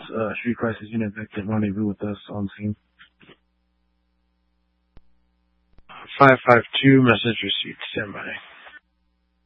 Street Crisis unit that can rendezvous with us on scene. 552, message received. Stand by.